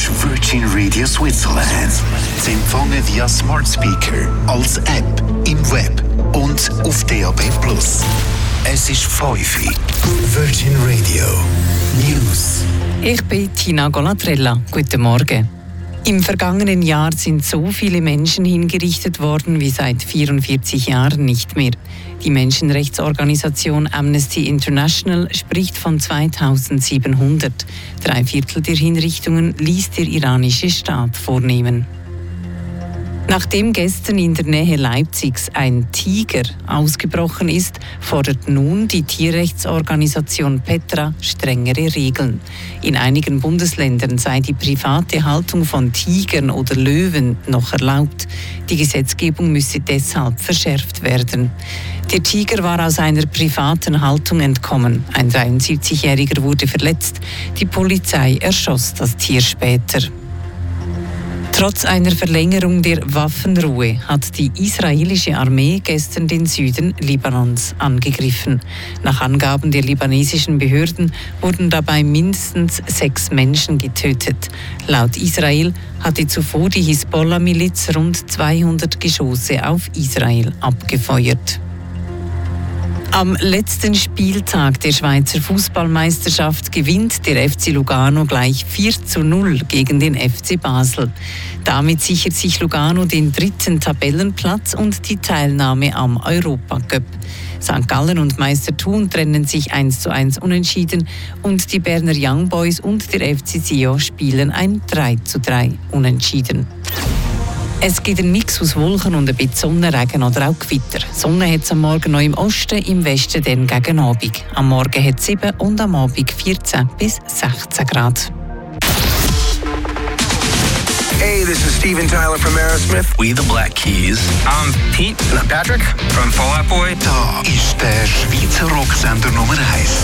Virgin Radio Switzerland. Zu empfangen via Smart Speaker, als App, im Web und auf DAB+. Es ist 5 Uhr. Virgin Radio News. Ich bin Tina Golatrella. Guten Morgen. Im vergangenen Jahr sind so viele Menschen hingerichtet worden wie seit 44 Jahren nicht mehr. Die Menschenrechtsorganisation Amnesty International spricht von 2700. 3/4 der Hinrichtungen ließ der iranische Staat vornehmen. Nachdem gestern in der Nähe Leipzigs ein Tiger ausgebrochen ist, fordert nun die Tierrechtsorganisation Petra strengere Regeln. In einigen Bundesländern sei die private Haltung von Tigern oder Löwen noch erlaubt. Die Gesetzgebung müsse deshalb verschärft werden. Der Tiger war aus einer privaten Haltung entkommen. Ein 73-Jähriger wurde verletzt. Die Polizei erschoss das Tier später. Trotz einer Verlängerung der Waffenruhe hat die israelische Armee gestern den Süden Libanons angegriffen. Nach Angaben der libanesischen Behörden wurden dabei mindestens 6 Menschen getötet. Laut Israel hatte zuvor die Hisbollah-Miliz rund 200 Geschosse auf Israel abgefeuert. Am letzten Spieltag der Schweizer Fußballmeisterschaft gewinnt der FC Lugano gleich 4:0 gegen den FC Basel. Damit sichert sich Lugano den 3. Tabellenplatz und die Teilnahme am Europacup. St. Gallen und Meister Thun trennen sich 1:1 unentschieden und die Berner Young Boys und der FC Sion spielen ein 3:3 unentschieden. Es gibt einen Mix aus Wolken und ein bisschen Sonne, Regen oder auch Gewitter. Sonne hat es am Morgen noch im Osten, im Westen dann gegen Abend. Am Morgen hat es 7 und am Abend 14 bis 16 Grad. Hey, this is Steven Tyler from Aerosmith. We the Black Keys. I'm Pete. And I'm Patrick from Fall Out Boy. Da ist der Schweizer Rocksender Nummer 1.